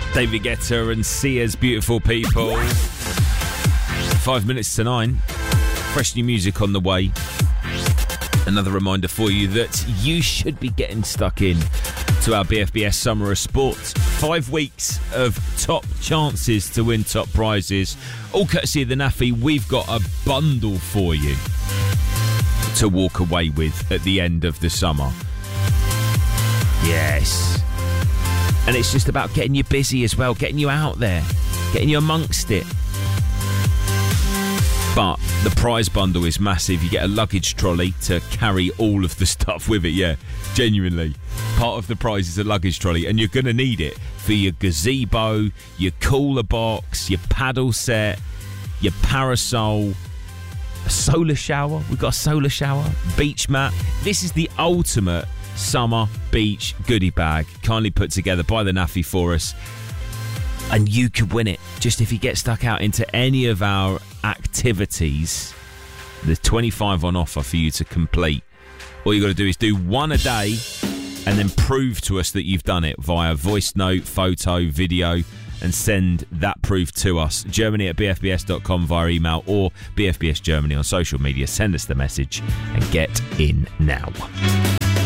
David Guetta and Sia's Beautiful People. 5 minutes to 9. Fresh new music on the way. Another reminder for you that you should be getting stuck in to our BFBS Summer of Sports. 5 weeks of top chances to win top prizes. All courtesy of the NAFI. We've got a bundle for you to walk away with at the end of the summer. Yes. And it's just about getting you busy as well, getting you out there, getting you amongst it. But the prize bundle is massive. You get a luggage trolley to carry all of the stuff with it. Yeah, genuinely. Part of the prize is a luggage trolley, and you're going to need it for your gazebo, your cooler box, your paddle set, your parasol, a solar shower. We've got a solar shower, beach mat. This is the ultimate summer beach goodie bag, kindly put together by the NAFI for us. And you could win it just if you get stuck out into any of our activities. There's 25 on offer for you to complete. All you got to do is do one a day and then prove to us that you've done it via voice note, photo, video, and send that proof to us. Germany@bfbs.com via email or BFBS Germany on social media. Send us the message and get in now.